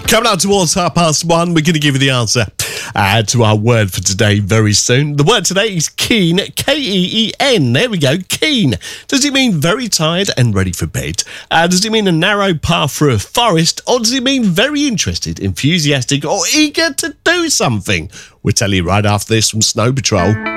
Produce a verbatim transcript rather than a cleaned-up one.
Coming up towards half past one, we're going to give you the answer uh, to our word for today very soon. The word today is keen, K E E N. There we go, keen. Does it mean very tired and ready for bed? Uh, does it mean a narrow path through a forest? Or does it mean very interested, enthusiastic or eager to do something? We'll tell you right after this from Snow Patrol.